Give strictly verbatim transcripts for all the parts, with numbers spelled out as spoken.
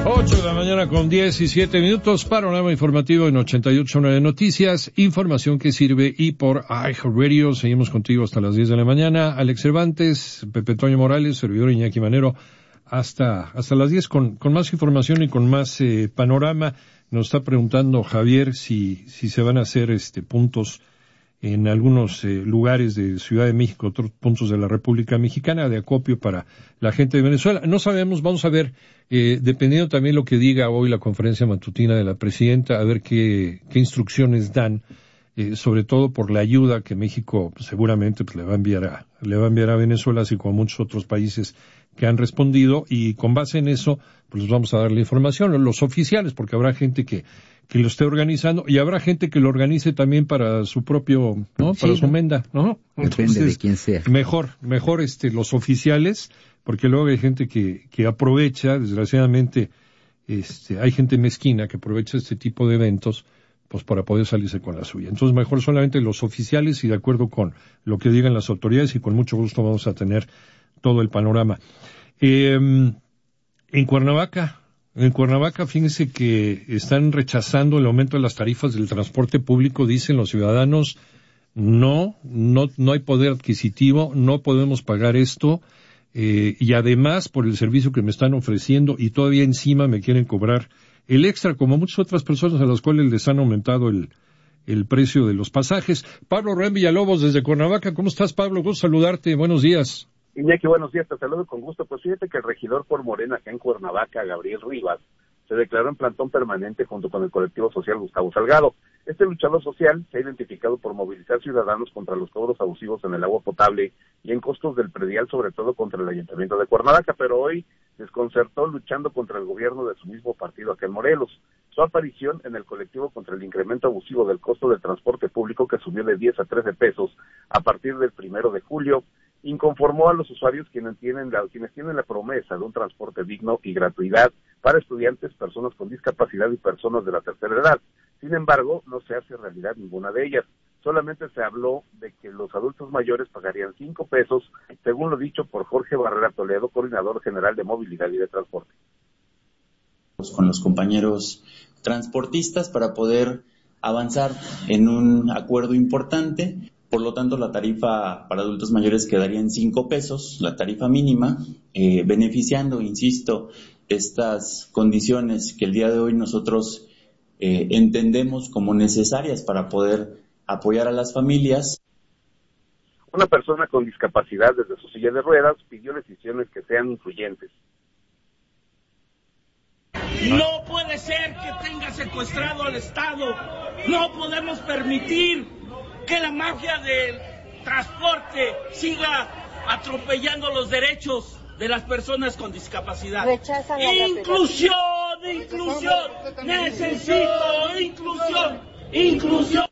ocho de la mañana con diecisiete minutos, panorama informativo en ochenta y ocho punto nueve Noticias, información que sirve y por iHeartRadio. Seguimos contigo hasta las diez de la mañana. Alex Cervantes, Pepe Toño Morales, servidor Iñaki Manero, hasta hasta las diez con, con más información y con más eh, panorama. Nos está preguntando Javier si si se van a hacer este puntos en algunos eh, lugares de Ciudad de México, otros puntos de la República Mexicana de acopio para la gente de Venezuela. No sabemos, vamos a ver, eh, dependiendo también lo que diga hoy la conferencia matutina de la presidenta, a ver qué, qué instrucciones dan, eh, sobre todo por la ayuda que México pues, seguramente pues, le va a enviar a, le va a enviar a Venezuela, así como a muchos otros países que han respondido, y con base en eso, pues les vamos a dar la información, los oficiales, porque habrá gente que que lo esté organizando, y habrá gente que lo organice también para su propio, ¿no? Para sí, su menda, ¿no? Depende Entonces, de quién sea. Mejor, mejor este, los oficiales, porque luego hay gente que, que aprovecha, desgraciadamente, este, hay gente mezquina que aprovecha este tipo de eventos, pues para poder salirse con la suya. Entonces, mejor solamente los oficiales y de acuerdo con lo que digan las autoridades, y con mucho gusto vamos a tener todo el panorama. Eh, en Cuernavaca, En Cuernavaca, fíjense que están rechazando el aumento de las tarifas del transporte público, dicen los ciudadanos, no, no, no hay poder adquisitivo, no podemos pagar esto, eh, y además por el servicio que me están ofreciendo y todavía encima me quieren cobrar el extra, como muchas otras personas a las cuales les han aumentado el, el precio de los pasajes. Pablo Rubén Villalobos desde Cuernavaca, ¿cómo estás, Pablo? Gusto saludarte, buenos días. Iñaki, buenos días, te saludo con gusto. Pues fíjate que el regidor por Morena acá en Cuernavaca, Gabriel Rivas, se declaró en plantón permanente junto con el colectivo social Gustavo Salgado. Este luchador social se ha identificado por movilizar ciudadanos contra los cobros abusivos en el agua potable y en costos del predial, sobre todo contra el Ayuntamiento de Cuernavaca, pero hoy desconcertó luchando contra el gobierno de su mismo partido acá en Morelos. Su aparición en el colectivo contra el incremento abusivo del costo del transporte público, que subió de diez a trece pesos a partir del primero de julio, inconformó a los usuarios quienes tienen la, quienes tienen la promesa de un transporte digno y gratuidad para estudiantes, personas con discapacidad y personas de la tercera edad. Sin embargo, no se hace realidad ninguna de ellas. Solamente se habló de que los adultos mayores pagarían cinco pesos, según lo dicho por Jorge Barrera Toledo, coordinador general de movilidad y de transporte. Con los compañeros transportistas para poder avanzar en un acuerdo importante. Por lo tanto, la tarifa para adultos mayores quedaría en cinco pesos, la tarifa mínima, eh, beneficiando, insisto, estas condiciones que el día de hoy nosotros eh, entendemos como necesarias para poder apoyar a las familias. Una persona con discapacidad desde su silla de ruedas pidió decisiones que sean influyentes. No puede ser que tenga secuestrado al Estado. No podemos permitir que la mafia del transporte siga atropellando los derechos de las personas con discapacidad. Inclusión, inclusión, necesito inclusión, inclusión.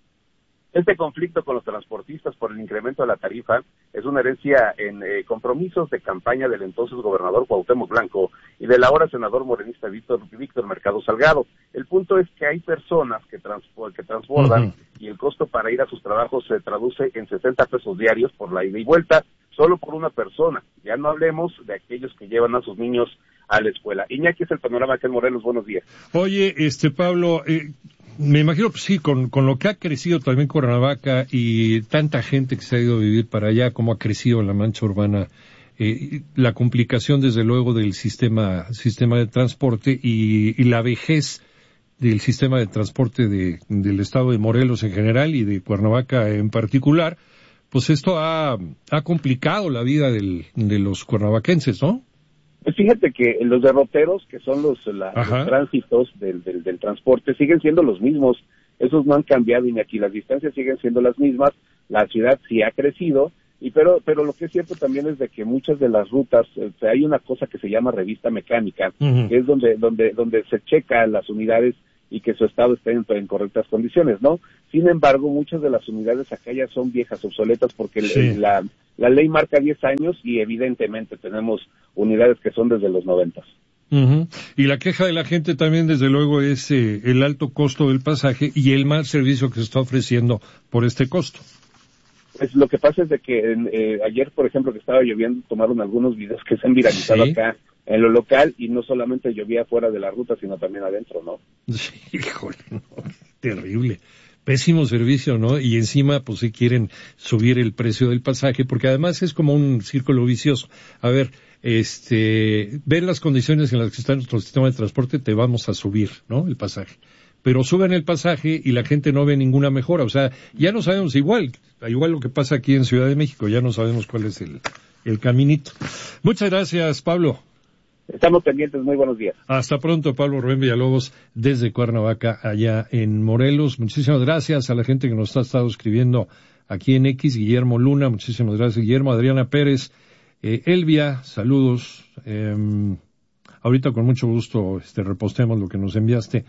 Este conflicto con los transportistas por el incremento de la tarifa es una herencia en eh, compromisos de campaña del entonces gobernador Cuauhtémoc Blanco y del ahora senador morenista Víctor, Víctor Mercado Salgado. El punto es que hay personas que, transpo- que transbordan uh-huh. y el costo para ir a sus trabajos se traduce en sesenta pesos diarios por la ida y vuelta, solo por una persona. Ya no hablemos de aquellos que llevan a sus niños a la escuela. Iñaki, es el panorama acá en Morelos. Buenos días. Oye, este Pablo... Eh... Me imagino que sí, con, con lo que ha crecido también Cuernavaca y tanta gente que se ha ido a vivir para allá, como ha crecido la mancha urbana, eh, la complicación desde luego del sistema sistema de transporte y, y la vejez del sistema de transporte de, del estado de Morelos en general y de Cuernavaca en particular, pues esto ha, ha complicado la vida del, de los cuernavaquenses, ¿no? Pues fíjate que los derroteros, que son los, la, los tránsitos del, del, del transporte, siguen siendo los mismos. Esos no han cambiado, y aquí las distancias siguen siendo las mismas. La ciudad sí ha crecido, y pero pero lo que es cierto también es de que muchas de las rutas, o sea, hay una cosa que se llama revista mecánica, uh-huh. que es donde donde donde se checa las unidades y que su estado esté en, en correctas condiciones, ¿no? Sin embargo, muchas de las unidades acá ya son viejas, obsoletas, porque sí. el, la, la ley marca diez años y evidentemente tenemos unidades que son desde los noventas. Uh-huh. Y la queja de la gente también, desde luego, es eh, el alto costo del pasaje y el mal servicio que se está ofreciendo por este costo. Pues lo que pasa es de que eh, ayer, por ejemplo, que estaba lloviendo, tomaron algunos videos que se han viralizado ¿sí? acá en lo local, y no solamente llovía fuera de la ruta, sino también adentro, ¿no? Sí, híjole, no, terrible. Pésimo servicio, ¿no? Y encima, pues sí quieren subir el precio del pasaje, porque además es como un círculo vicioso. A ver, este, ven las condiciones en las que está nuestro sistema de transporte, te vamos a subir, ¿no? El pasaje. Pero suben el pasaje y la gente no ve ninguna mejora. O sea, ya no sabemos igual, igual lo que pasa aquí en Ciudad de México, ya no sabemos cuál es el, el caminito. Muchas gracias, Pablo. Estamos pendientes, muy buenos días. Hasta pronto, Pablo Rubén Villalobos, desde Cuernavaca, allá en Morelos. Muchísimas gracias a la gente que nos ha estado escribiendo aquí en X, Guillermo Luna, muchísimas gracias, Guillermo, Adriana Pérez, eh, Elvia, saludos. Eh, ahorita con mucho gusto este, repostemos lo que nos enviaste.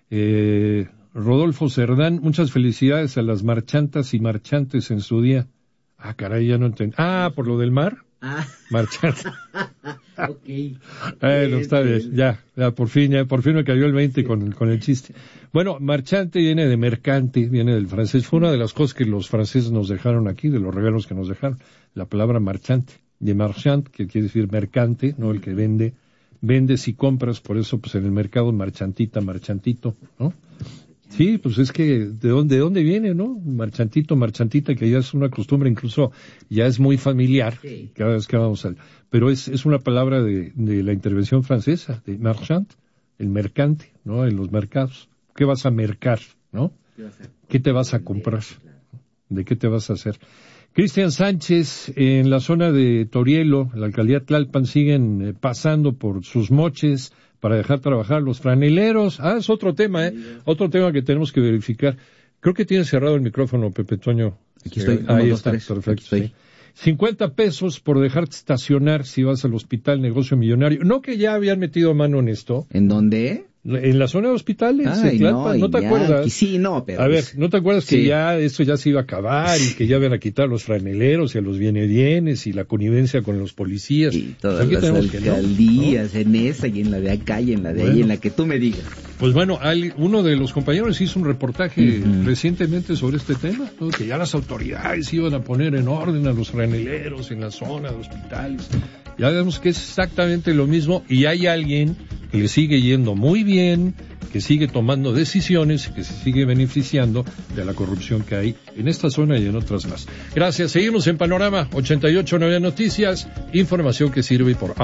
Eh, Rodolfo Cerdán, muchas felicidades a las marchantas y marchantes en su día. Ah, caray, ya no entendí. Ah, por lo del mar. Ah. Marchante. Ok. Bueno, está bien, ya, ya, por fin, ya, por fin me cayó el veinte sí. con, con el chiste. Bueno, marchante viene de mercante, viene del francés. Fue una de las cosas que los franceses nos dejaron aquí, de los regalos que nos dejaron. La palabra marchante, de marchand, que quiere decir mercante, no el que vende. Vendes y compras, por eso, pues en el mercado marchantita, marchantito, ¿no? Sí, pues es que, ¿de dónde, de dónde viene, no? Marchantito, marchantita, que ya es una costumbre, incluso ya es muy familiar, sí. Cada vez que vamos al, pero es, es una palabra de, de la intervención francesa, de marchand, el mercante, ¿no? En los mercados. ¿Qué vas a mercar, no? ¿Qué te vas a comprar? ¿De qué te vas a hacer? Cristian Sánchez, en la zona de Torielo, en la alcaldía Tlalpan, siguen eh, pasando por sus moches para dejar trabajar los franeleros. Ah, es otro tema, ¿eh? Otro tema que tenemos que verificar. Creo que tiene cerrado el micrófono, Pepe Toño. Aquí estoy. Eh, ahí dos, está, tres. perfecto. Sí. cincuenta pesos por dejarte estacionar si vas al hospital Negocio Millonario. ¿No que ya habían metido mano en esto? ¿En dónde? En la zona de hospitales, Ay, en Tlalpan, ¿no, ¿no te ya, acuerdas? Sí, no, pero... A ver, ¿no te acuerdas sí. que ya esto ya se iba a acabar y que ya iban a quitar a los franeleros y a los viene-vienes y la connivencia con los policías? Y todas las alcaldías, no, ¿no? En esa y en la de acá y en la de bueno, ahí, en la que tú me digas. Pues bueno, hay, uno de los compañeros hizo un reportaje uh-huh. recientemente sobre este tema, ¿no? Que ya las autoridades iban a poner en orden a los franeleros en la zona de hospitales. Ya vemos que es exactamente lo mismo y hay alguien que le sigue yendo muy bien, que sigue tomando decisiones, que se sigue beneficiando de la corrupción que hay en esta zona y en otras más. Gracias. Seguimos en Panorama ochenta y ocho punto nueve Noticias, información que sirve por